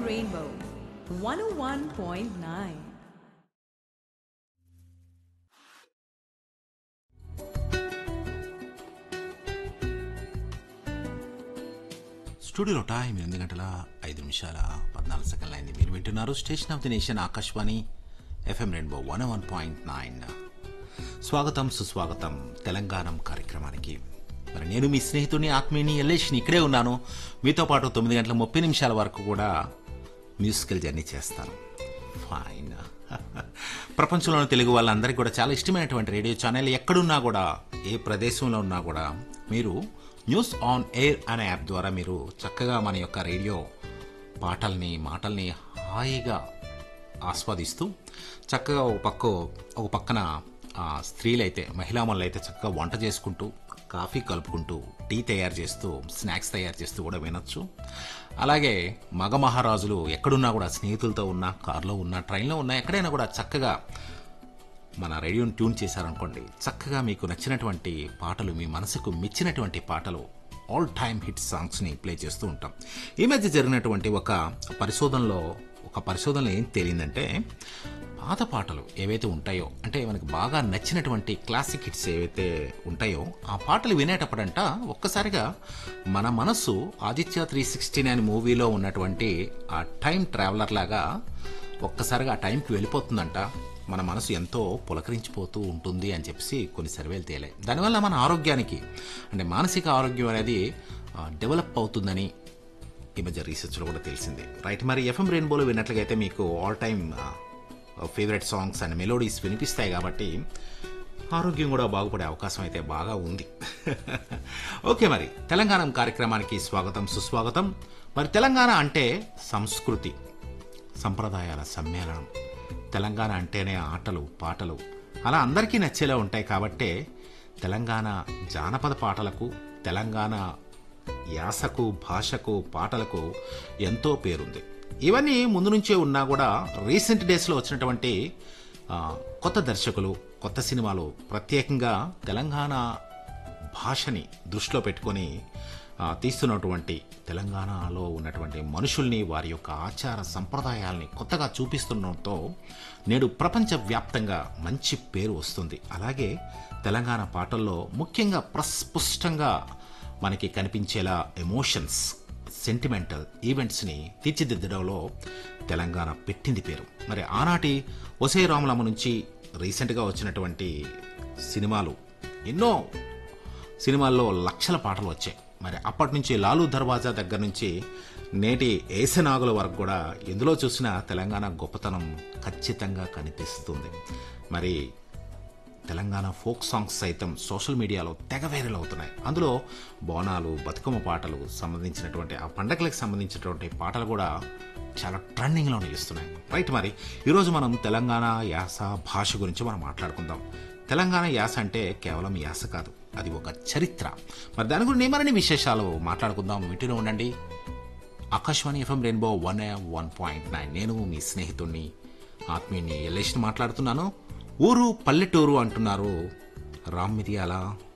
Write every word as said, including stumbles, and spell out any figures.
Rainbow one oh one point nine. స్టూడియోలో time ఎనిమిది గంటల ఐదు నిమిషాల పద్నాలుగు సెకండ్ల అయింది. మీరు వింటున్నారు station of the nation Akashvani FM rainbow one one point nine. స్వాగతం సుస్వాగతం తెలంగాణ కార్యక్రమానికి. మరి నేను మీ స్నేహితుడిని ఆత్మీయుని ఎల్లేష్ని ఇక్కడే ఉన్నాను. మీతో పాటు తొమ్మిది గంటల ముప్పై నిమిషాల వరకు కూడా మ్యూజికల్ జర్నీ చేస్తాను. ఫైన్. ప్రపంచంలోని తెలుగు వాళ్ళందరికీ కూడా చాలా ఇష్టమైనటువంటి రేడియో ఛానల్. ఎక్కడున్నా కూడా, ఏ ప్రదేశంలో ఉన్నా కూడా మీరు న్యూస్ ఆన్ ఎయిర్ అనే యాప్ ద్వారా మీరు చక్కగా మన యొక్క రేడియో పాటల్ని మాటల్ని హాయిగా ఆస్వాదిస్తూ చక్కగా ఒక పక్క ఒక పక్కన స్త్రీలైతే మహిళామణులు అయితే చక్కగా వంట చేసుకుంటూ, కాఫీ కలుపుకుంటూ, టీ తయారు చేస్తూ, స్నాక్స్ తయారు చేస్తూ కూడా వినొచ్చు. అలాగే మగ మహారాజులు ఎక్కడున్నా కూడా స్నేహితులతో ఉన్నా, కారులో ఉన్నా, ట్రైన్లో ఉన్నా, ఎక్కడైనా కూడా చక్కగా మన రేడియోని ట్యూన్ చేశారనుకోండి, చక్కగా మీకు నచ్చినటువంటి పాటలు, మీ మనసుకు మెచ్చినటువంటి పాటలు, ఆల్ టైమ్ హిట్ సాంగ్స్ని ప్లే చేస్తూ ఉంటాం. ఈ మధ్య జరిగినటువంటి ఒక పరిశోధనలో ఒక పరిశోధనలో ఏం తేలిందంటే, పాత పాటలు ఏవైతే ఉంటాయో, అంటే మనకు బాగా నచ్చినటువంటి క్లాసిక్ హిట్స్ ఏవైతే ఉంటాయో, ఆ పాటలు వినేటప్పుడంట ఒక్కసారిగా మన మనసు ఆదిత్య త్రీ సిక్స్టీ నైన్ మూవీలో ఉన్నటువంటి ఆ టైం ట్రావెలర్ లాగా ఒక్కసారిగా ఆ టైంకి వెళ్ళిపోతుందంట. మన మనసు ఎంతో పులకరించిపోతూ ఉంటుంది అని చెప్పేసి కొన్ని సర్వేలు తేలాయి. దానివల్ల మన ఆరోగ్యానికి, అంటే మానసిక ఆరోగ్యం అనేది డెవలప్ అవుతుందని ఈ మధ్య రీసెర్చ్లో కూడా తెలిసింది. రైట్. మరి ఎఫ్ఎం రెయిన్బోలో విన్నట్లయితే మీకు all time favourite songs and melodies వినిపిస్తాయి కాబట్టి ఆరోగ్యం కూడా బాగుపడే అవకాశం అయితే బాగా ఉంది. ఓకే, మరి తెలంగాణ కార్యక్రమానికి స్వాగతం సుస్వాగతం. మరి తెలంగాణ అంటే సంస్కృతి, సంప్రదాయాల సమ్మేళనం. తెలంగాణ అంటేనే ఆటలు పాటలు అలా అందరికీ నచ్చేలా ఉంటాయి. కాబట్టే తెలంగాణ జానపద పాటలకు, తెలంగాణ యాసకు, భాషకు, పాటలకు ఎంతో పేరుంది. ఇవన్నీ ముందు నుంచే ఉన్నా కూడా రీసెంట్ డేస్లో వచ్చినటువంటి కొత్త దర్శకులు, కొత్త సినిమాలు ప్రత్యేకంగా తెలంగాణ భాషని దృష్టిలో పెట్టుకొని తీస్తున్నటువంటి, తెలంగాణలో ఉన్నటువంటి మనుషుల్ని, వారి యొక్క ఆచార సంప్రదాయాల్ని కొత్తగా చూపిస్తుండటంతో నేడు ప్రపంచవ్యాప్తంగా మంచి పేరు వస్తుంది. అలాగే తెలంగాణ పాటల్లో ముఖ్యంగా ప్రస్పుష్టంగా మనకి కనిపించేలా ఎమోషన్స్, సెంటిమెంటల్ ఈవెంట్స్ని తీర్చిదిద్దడంలో తెలంగాణ పెట్టింది పేరు. మరి ఆనాటి ఒసే రాములమ్మ నుంచి రీసెంట్గా వచ్చినటువంటి సినిమాలు, ఎన్నో సినిమాల్లో లక్షల పాటలు వచ్చాయి. మరి అప్పటి నుంచి లాలు దర్వాజా దగ్గర నుంచి నేటి ఏసనాగుల వరకు కూడా ఎందులో చూసినా తెలంగాణ గొప్పతనం ఖచ్చితంగా కనిపిస్తుంది. మరి తెలంగాణ ఫోక్ సాంగ్స్ సైతం సోషల్ మీడియాలో తెగ వైరల్ అవుతున్నాయి. అందులో బోనాలు, బతుకమ్మ పాటలు సంబంధించినటువంటి ఆ పండగలకు సంబంధించినటువంటి పాటలు కూడా చాలా ట్రెండింగ్లో నిలుస్తున్నాయి. రైట్. మరి ఈరోజు మనం తెలంగాణ యాస, భాష గురించి మనం మాట్లాడుకుందాం. తెలంగాణ యాస అంటే కేవలం యాస కాదు, అది ఒక చరిత్ర. మరి దాని గురించి మరిన్ని విశేషాలు మాట్లాడుకుందాం. వింటూనే ఉండండి Akashvani FM rainbow one one point nine. నేను మీ స్నేహితుడిని ఆత్మీయుని ఎల్లేష్ని మాట్లాడుతున్నాను. ఊరు పల్లెటూరు అంటున్నారు రామ్ మిరియాల